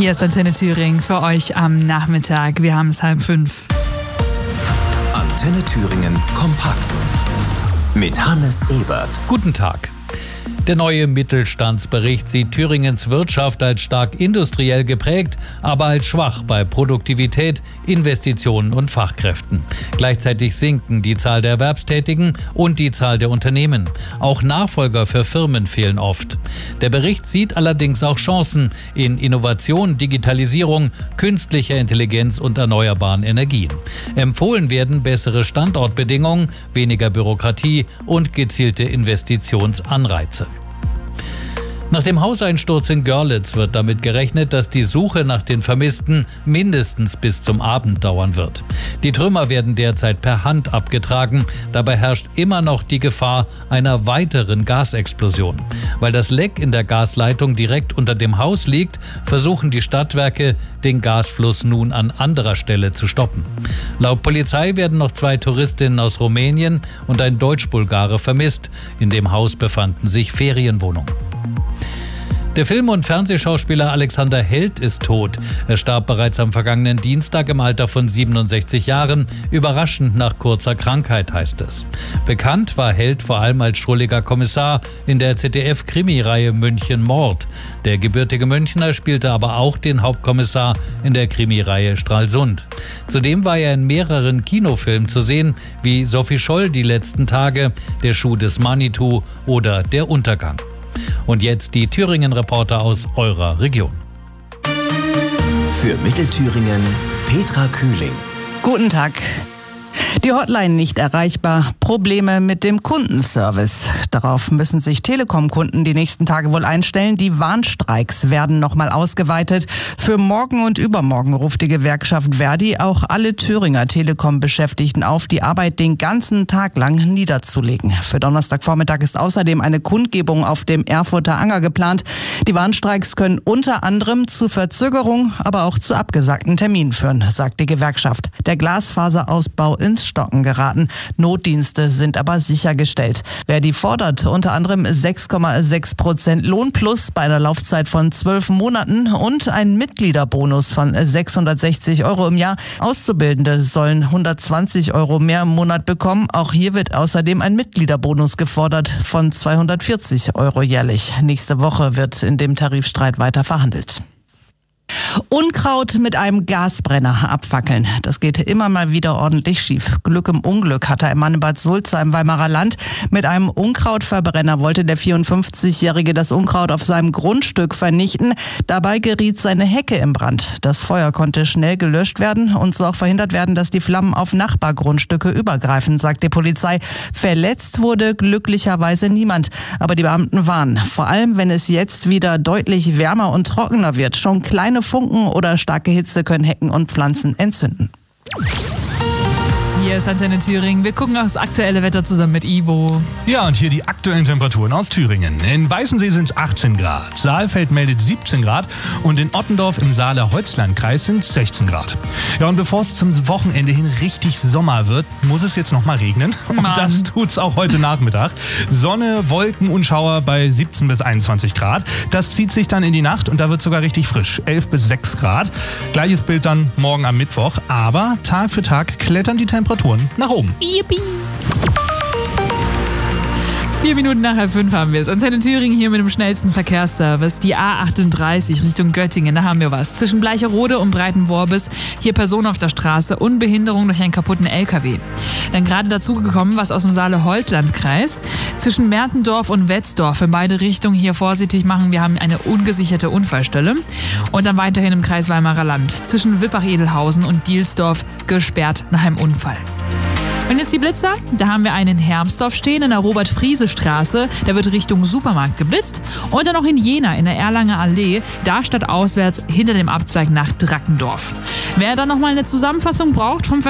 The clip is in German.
Hier ist Antenne Thüringen für euch am Nachmittag. Wir haben es 4:30. Antenne Thüringen kompakt mit Hannes Ebert. Guten Tag. Der neue Mittelstandsbericht sieht Thüringens Wirtschaft als stark industriell geprägt, aber als schwach bei Produktivität, Investitionen und Fachkräften. Gleichzeitig sinken die Zahl der Erwerbstätigen und die Zahl der Unternehmen. Auch Nachfolger für Firmen fehlen oft. Der Bericht sieht allerdings auch Chancen in Innovation, Digitalisierung, künstlicher Intelligenz und erneuerbaren Energien. Empfohlen werden bessere Standortbedingungen, weniger Bürokratie und gezielte Investitionsanreize. Nach dem Hauseinsturz in Görlitz wird damit gerechnet, dass die Suche nach den Vermissten mindestens bis zum Abend dauern wird. Die Trümmer werden derzeit per Hand abgetragen. Dabei herrscht immer noch die Gefahr einer weiteren Gasexplosion. Weil das Leck in der Gasleitung direkt unter dem Haus liegt, versuchen die Stadtwerke, den Gasfluss nun an anderer Stelle zu stoppen. Laut Polizei werden noch 2 Touristinnen aus Rumänien und ein Deutsch-Bulgare vermisst. In dem Haus befanden sich Ferienwohnungen. Der Film- und Fernsehschauspieler Alexander Held ist tot. Er starb bereits am vergangenen Dienstag im Alter von 67 Jahren, überraschend nach kurzer Krankheit, heißt es. Bekannt war Held vor allem als schrulliger Kommissar in der ZDF-Krimireihe München Mord. Der gebürtige Münchner spielte aber auch den Hauptkommissar in der Krimireihe Stralsund. Zudem war er in mehreren Kinofilmen zu sehen, wie Sophie Scholl, Die letzten Tage, Der Schuh des Manitou oder Der Untergang. Und jetzt die Thüringen-Reporter aus eurer Region. Für Mittelthüringen Petra Kühling. Guten Tag. Die Hotline nicht erreichbar, Probleme mit dem Kundenservice. Darauf müssen sich Telekom-Kunden die nächsten Tage wohl einstellen. Die Warnstreiks werden nochmal ausgeweitet. Für morgen und übermorgen ruft die Gewerkschaft Verdi auch alle Thüringer Telekom-Beschäftigten auf, die Arbeit den ganzen Tag lang niederzulegen. Für Donnerstagvormittag ist außerdem eine Kundgebung auf dem Erfurter Anger geplant. Die Warnstreiks können unter anderem zu Verzögerung, aber auch zu abgesagten Terminen führen, sagt die Gewerkschaft. Der Glasfaserausbau ins Stocken geraten. Notdienste sind aber sichergestellt. Verdi fordert unter anderem 6,6% Lohnplus bei einer Laufzeit von 12 Monaten und einen Mitgliederbonus von 660 € im Jahr. Auszubildende sollen 120 € mehr im Monat bekommen. Auch hier wird außerdem ein Mitgliederbonus gefordert von 240 € jährlich. Nächste Woche wird in dem Tarifstreit weiter verhandelt. Unkraut mit einem Gasbrenner abfackeln. Das geht immer mal wieder ordentlich schief. Glück im Unglück hatte ein Mann in Bad Sulza im Weimarer Land. Mit einem Unkrautverbrenner wollte der 54-Jährige das Unkraut auf seinem Grundstück vernichten. Dabei geriet seine Hecke in Brand. Das Feuer konnte schnell gelöscht werden und so auch verhindert werden, dass die Flammen auf Nachbargrundstücke übergreifen, sagt die Polizei. Verletzt wurde glücklicherweise niemand. Aber die Beamten warnen, vor allem wenn es jetzt wieder deutlich wärmer und trockener wird. Schon kleine Funken oder starke Hitze können Hecken und Pflanzen entzünden. Hier ist Antenne Thüringen. Wir gucken aufs aktuelle Wetter zusammen mit Ivo. Ja, und hier die aktuellen Temperaturen aus Thüringen. In Weißensee sind es 18 Grad, Saalfeld meldet 17 Grad und in Ottendorf im Saale-Holzland-Kreis sind es 16 Grad. Ja, und bevor es zum Wochenende hin richtig Sommer wird, muss es jetzt nochmal regnen. Und das tut's auch heute Nachmittag. Sonne, Wolken und Schauer bei 17 bis 21 Grad. Das zieht sich dann in die Nacht und da wird sogar richtig frisch, 11 bis 6 Grad. Gleiches Bild dann morgen am Mittwoch, aber Tag für Tag klettern die Temperaturen nach oben. Yippie. 4 Minuten nach 4:30 haben wir es. Antenne Thüringen hier mit dem schnellsten Verkehrsservice. Die A38 Richtung Göttingen, da haben wir was. Zwischen Bleicherode und Breitenworbis. Hier Personen auf der Straße und Behinderung durch einen kaputten LKW. Dann gerade dazugekommen was aus dem Saale-Holzland-Kreis. Zwischen Mertendorf und Wetzdorf in beide Richtungen hier vorsichtig machen. Wir haben eine ungesicherte Unfallstelle. Und dann weiterhin im Kreis Weimarer Land. Zwischen Wippach-Edelhausen und Dielsdorf gesperrt nach einem Unfall. Und jetzt die Blitzer. Da haben wir einen in Hermsdorf stehen, in der Robert-Friese-Straße. Der wird Richtung Supermarkt geblitzt. Und dann noch in Jena, in der Erlanger Allee. Da stadtauswärts hinter dem Abzweig nach Drackendorf. Wer dann nochmal eine Zusammenfassung braucht vom